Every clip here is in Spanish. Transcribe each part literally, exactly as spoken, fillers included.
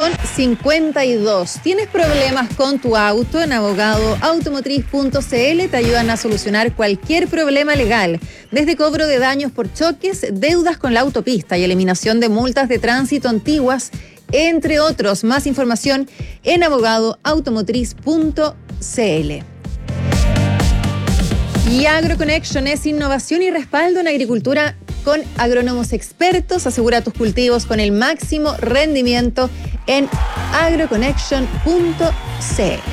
con cincuenta y dos. ¿Tienes problemas con tu auto? En abogado automotriz punto c l te ayudan a solucionar cualquier problema legal, desde cobro de daños por choques, deudas con la autopista y eliminación de multas de tránsito antiguas, entre otros. Más información en abogado automotriz punto c l. Y AgroConnection es innovación y respaldo en agricultura con agrónomos expertos. Asegura tus cultivos con el máximo rendimiento en agroconnection punto c l.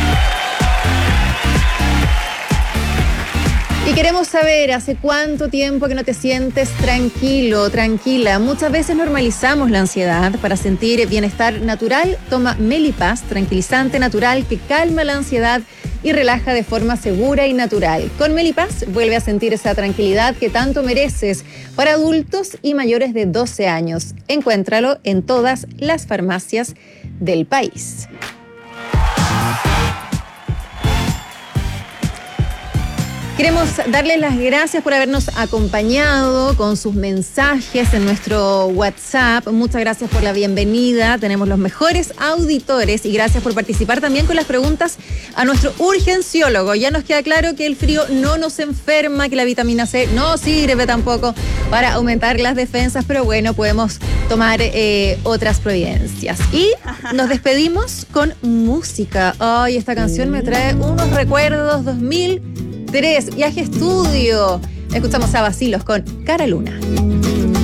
Y queremos saber, ¿hace cuánto tiempo que no te sientes tranquilo, tranquila? Muchas veces normalizamos la ansiedad. Para sentir bienestar natural, toma Melipaz, tranquilizante natural que calma la ansiedad y relaja de forma segura y natural. Con Melipaz vuelve a sentir esa tranquilidad que tanto mereces, para adultos y mayores de doce años. Encuéntralo en todas las farmacias del país. Queremos darles las gracias por habernos acompañado con sus mensajes en nuestro WhatsApp. Muchas gracias por la bienvenida. Tenemos los mejores auditores y gracias por participar también con las preguntas a nuestro urgenciólogo. Ya nos queda claro que el frío no nos enferma, que la vitamina C no sirve tampoco para aumentar las defensas, pero bueno, podemos tomar eh, otras providencias. Y nos despedimos con música. Ay, esta canción me trae unos recuerdos dos mil tres, viaje estudio. Escuchamos a Bacilos con Cara Luna.